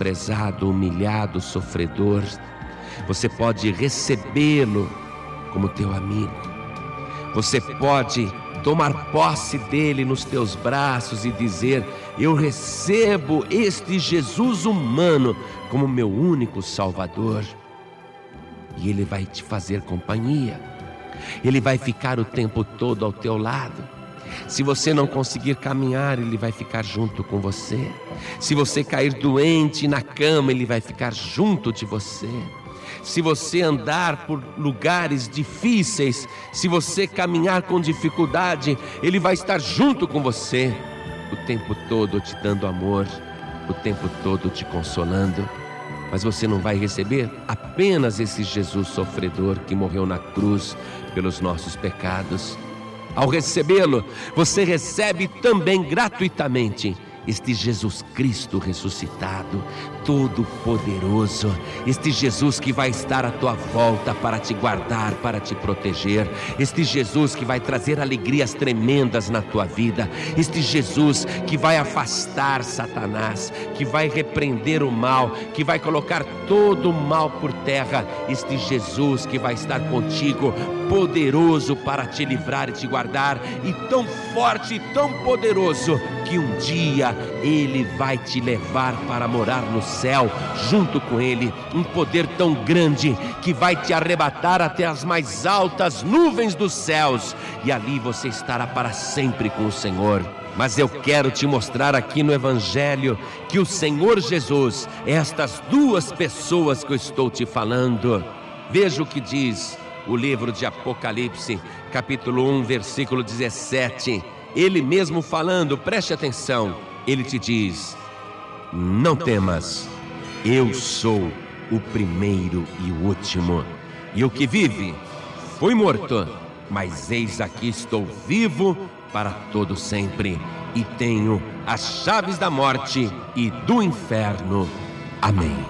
desprezado, humilhado, sofredor, você pode recebê-lo como teu amigo. Você pode tomar posse dele nos teus braços e dizer: eu recebo este Jesus humano como meu único Salvador. E ele vai te fazer companhia. Ele vai ficar o tempo todo ao teu lado. Se você não conseguir caminhar, ele vai ficar junto com você. Se você cair doente na cama, ele vai ficar junto de você. Se você andar por lugares difíceis, se você caminhar com dificuldade, ele vai estar junto com você, o tempo todo te dando amor, o tempo todo te consolando. Mas você não vai receber apenas esse Jesus sofredor que morreu na cruz pelos nossos pecados. Ao recebê-lo, você recebe também gratuitamente este Jesus Cristo ressuscitado, todo-poderoso, este Jesus que vai estar à tua volta para te guardar, para te proteger, este Jesus que vai trazer alegrias tremendas na tua vida, este Jesus que vai afastar Satanás, que vai repreender o mal, que vai colocar todo o mal por terra, este Jesus que vai estar contigo, poderoso para te livrar e te guardar, e tão forte e tão poderoso que um dia ele vai te levar para morar no céu junto com ele, um poder tão grande que vai te arrebatar até as mais altas nuvens dos céus, e ali você estará para sempre com o Senhor. Mas eu quero te mostrar aqui no Evangelho que o Senhor Jesus é estas duas pessoas que eu estou te falando. Veja o que diz o livro de Apocalipse, capítulo 1, versículo 17. Ele mesmo falando, preste atenção, ele te diz: não temas, eu sou o primeiro e o último, e o que vive foi morto, mas eis aqui estou vivo para todo sempre, e tenho as chaves da morte e do inferno. Amém.